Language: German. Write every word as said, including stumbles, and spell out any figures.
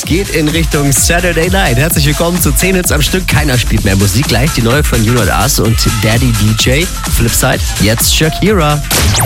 Es geht in Richtung Saturday Night. Herzlich willkommen zu zehn Hits am Stück. Keiner spielt mehr Musik. Gleich die neue von You Not Us und Daddy D J. Flipside, jetzt Shakira.